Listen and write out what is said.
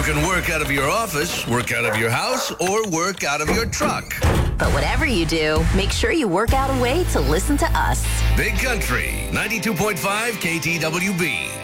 can work out of your office, work out of your house, or work out of your truck. But whatever you do, make sure you work out a way to listen to us. Big Country, 92.5 KTWB.